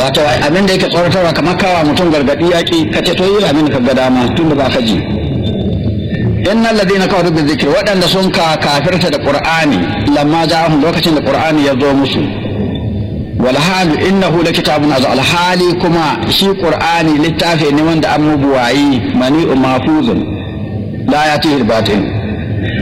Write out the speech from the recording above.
wato abin da yake tsoratarwa kamar kawa mutum gargadi yaki kace to yi abin da ka ga dama tun da ba ka ji innal ladina kafaru bi dhikri wadanda sun kafirta da qur'ani lamma ja'ahum lokacin da qur'ani ya zo musu wal halu innahu lakitabun azal hali kuma shi qur'ani littafi ne wanda an mubuwayi mani'u mahfuzun la yatihi al-batil